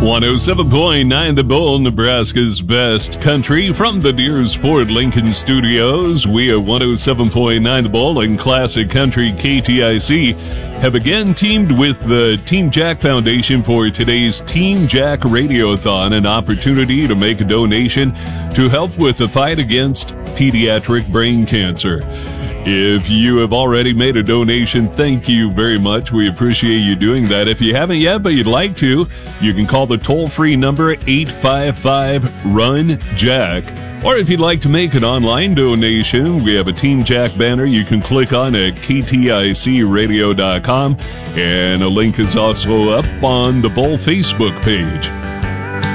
107.9 The Bull, Nebraska's best country. From the Deers Ford Lincoln Studios, we at 107.9 The Bull and Classic Country KTIC have again teamed with the Team Jack Foundation for today's Team Jack Radiothon, an opportunity to make a donation to help with the fight against pediatric brain cancer. If you have already made a donation, thank you very much. We appreciate you doing that. If you haven't yet, but you'd like to, you can call the toll-free number 855-RUN-JACK. Or if you'd like to make an online donation, we have a Team Jack banner you can click on at kticradio.com. And a link is also up on the Bull Facebook page.